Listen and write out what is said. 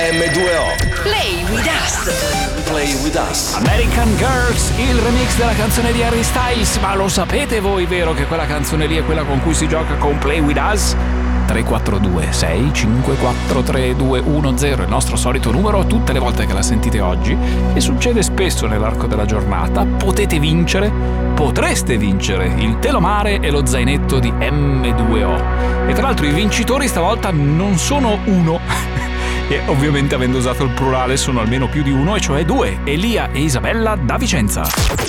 M2O. Play with us. Play with us. American Girls, il remix della canzone di Harry Styles. Ma lo sapete voi, vero, che quella canzone lì è quella con cui si gioca con Play with us? 342 654 3210, il nostro solito numero. Tutte le volte che la sentite oggi, e succede spesso nell'arco della giornata, potreste vincere il telomare e lo zainetto di M2O. E tra l'altro i vincitori stavolta non sono uno e ovviamente, avendo usato il plurale, sono almeno più di uno, e cioè due: Elia e Isabella da Vicenza.